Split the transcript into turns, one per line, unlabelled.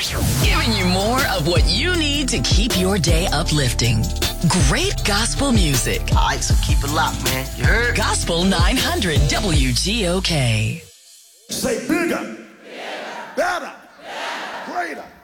Giving you more of what you need to keep your day uplifting. Great gospel music.
All right, so keep it locked, man. You heard?
Gospel 900 WGOK.
Say bigger, better, greater.